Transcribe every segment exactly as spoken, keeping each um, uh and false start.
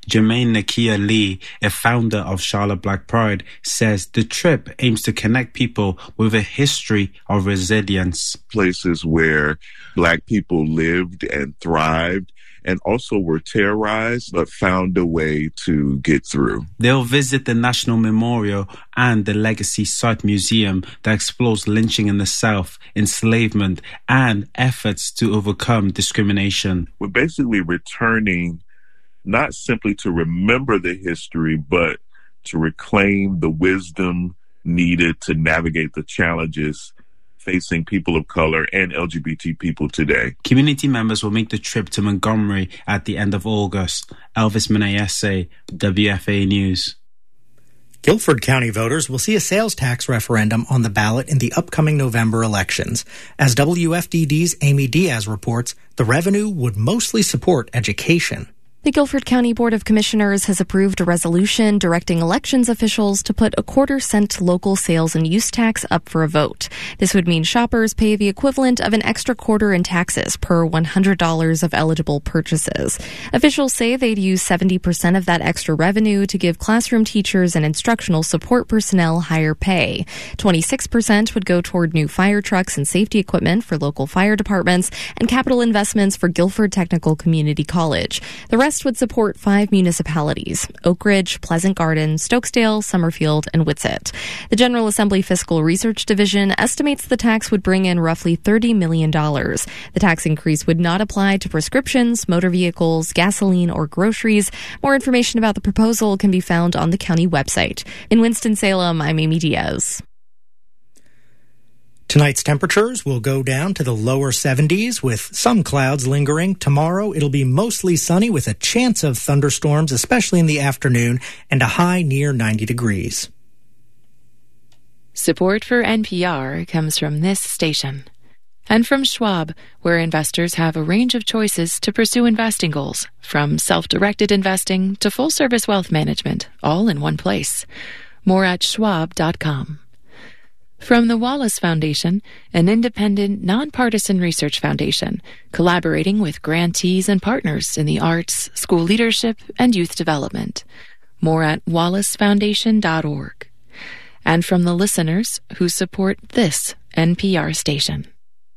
Jermaine Nakia Lee, a founder of Charlotte Black Pride, says the trip aims to connect people with a history of resilience. Places where Black people lived and thrived and also were terrorized, but found a way to get through. They'll visit the National Memorial and the Legacy Site Museum that explores lynching in the South, enslavement, and efforts to overcome discrimination. We're basically returning not simply to remember the history, but to reclaim the wisdom needed to navigate the challenges facing people of color and L G B T people today. Community members will make the trip to Montgomery at the end of August. Elvis Menayese, W F A News. Guilford County voters will see a sales tax referendum on the ballot in the upcoming November elections. As W F D D's Amy Diaz reports, the revenue would mostly support education. The Guilford County Board of Commissioners has approved a resolution directing elections officials to put a quarter cent local sales and use tax up for a vote. This would mean shoppers pay the equivalent of an extra quarter in taxes per one hundred dollars of eligible purchases. Officials say they'd use seventy percent of that extra revenue to give classroom teachers and instructional support personnel higher pay. twenty-six percent would go toward new fire trucks and safety equipment for local fire departments and capital investments for Guilford Technical Community College. The rest would support five municipalities: Oak Ridge, Pleasant Garden, Stokesdale, Summerfield, and Whitsett. The General Assembly Fiscal Research Division estimates the tax would bring in roughly thirty million dollars. The tax increase would not apply to prescriptions, motor vehicles, gasoline, or groceries. More information about the proposal can be found on the county website. In Winston-Salem, I'm Amy Diaz. Tonight's temperatures will go down to the lower seventies with some clouds lingering. Tomorrow, it'll be mostly sunny with a chance of thunderstorms, especially in the afternoon, and a high near ninety degrees. Support for N P R comes from this station and from Schwab, where investors have a range of choices to pursue investing goals, from self-directed investing to full-service wealth management, all in one place. More at schwab dot com. From the Wallace Foundation, an independent, nonpartisan research foundation, collaborating with grantees and partners in the arts, school leadership, and youth development. More at wallace foundation dot org. And from the listeners who support this N P R station.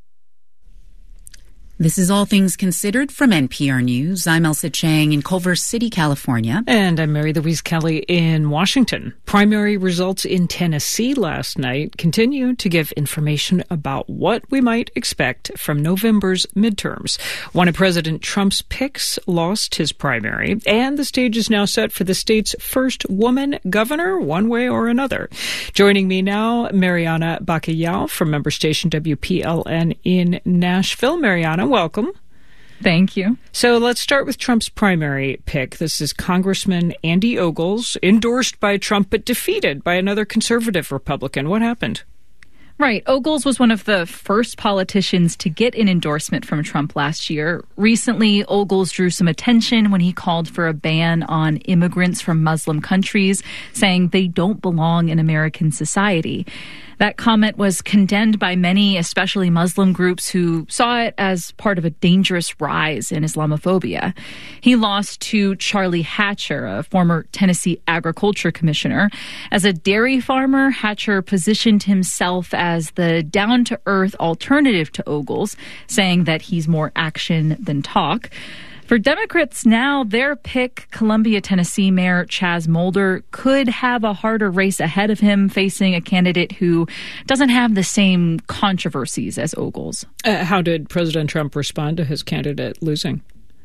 This is All Things Considered from N P R News. I'm Elsa Chang in Culver City, California. And I'm Mary Louise Kelly in Washington. Primary results in Tennessee last night continue to give information about what we might expect from November's midterms. One of President Trump's picks lost his primary, and the stage is now set for the state's first woman governor, one way or another. Joining me now, Mariana Bacallao from member station W P L N in Nashville. Mariana, welcome. Thank you. So let's start with Trump's primary pick. This is Congressman Andy Ogles, endorsed by Trump but defeated by another conservative Republican. What happened? Right. Ogles was one of the first politicians to get an endorsement from Trump last year. Recently, Ogles drew some attention when he called for a ban on immigrants from Muslim countries, saying they don't belong in American society. That comment was condemned by many, especially Muslim groups, who saw it as part of a dangerous rise in Islamophobia. He lost to Charlie Hatcher, a former Tennessee agriculture commissioner. As a dairy farmer, Hatcher positioned himself as the down-to-earth alternative to Ogles, saying that he's more action than talk. For Democrats now, their pick, Columbia, Tennessee Mayor Chaz Mulder, could have a harder race ahead of him, facing a candidate who doesn't have the same controversies as Ogles. Uh, how did President Trump respond to his candidate losing?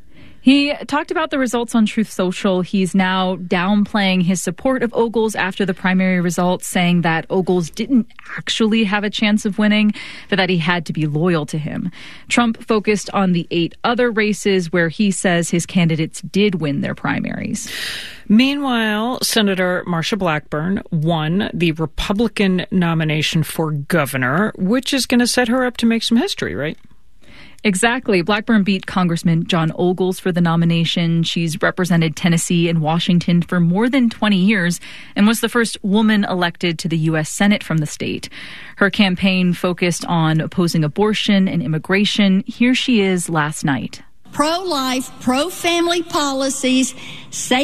He talked about the results on Truth Social. He's now downplaying his support of Ogles after the primary results, saying that Ogles didn't actually have a chance of winning, but that he had to be loyal to him. Trump focused on the eight other races where he says his candidates did win their primaries. Meanwhile, Senator Marsha Blackburn won the Republican nomination for governor, which is going to set her up to make some history, right? Exactly. Blackburn beat Congressman John Ogles for the nomination. She's represented Tennessee and Washington for more than twenty years and was the first woman elected to the U S Senate from the state. Her campaign focused on opposing abortion and immigration. Here she is last night. Pro-life, pro-family policies, safe